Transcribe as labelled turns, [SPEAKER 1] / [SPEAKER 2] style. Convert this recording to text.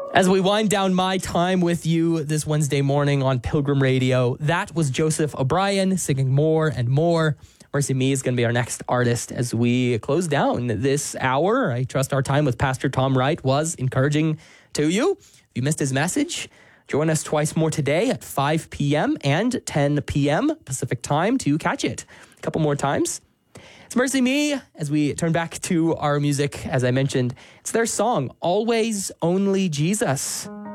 [SPEAKER 1] As we wind down my time with you this Wednesday morning on Pilgrim Radio, that was Joseph O'Brien singing More and More. Mercy Me is going to be our next artist as we close down this hour. I trust our time with Pastor Tom Wright was encouraging to you. If you missed his message, join us twice more today at 5 p.m. and 10 p.m. Pacific time to catch it a couple more times. It's Mercy Me as we turn back to our music. As I mentioned, it's their song, Always Only Jesus.